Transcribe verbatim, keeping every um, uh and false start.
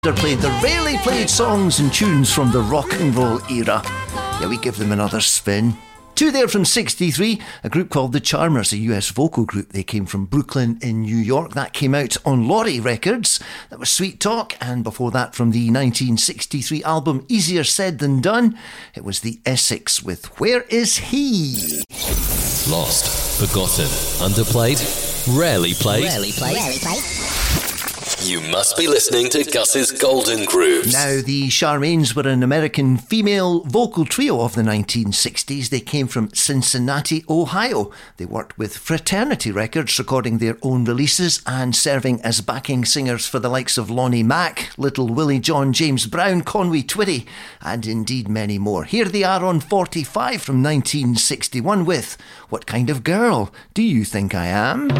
They're played the rarely played songs and tunes from the rock and roll era. Yeah, we give them another spin. Two there from sixty-three, a group called The Charmers, a U S vocal group. They came from Brooklyn in New York. That came out on Laurie Records. That was Sweet Talk. And before that, from the nineteen sixty-three album Easier Said Than Done, it was the Essex with Where Is He? Lost, forgotten, underplayed, rarely played. Rarely played. Rarely played. You must be listening to Gus's Golden Grooves. Now, the Charmaines were an American female vocal trio of the nineteen sixties. They came from Cincinnati, Ohio. They worked with Fraternity Records, recording their own releases and serving as backing singers for the likes of Lonnie Mack, Little Willie John, James Brown, Conway Twitty, and indeed many more. Here they are on forty-five from nineteen sixty-one with What Kind of Girl Do You Think I Am?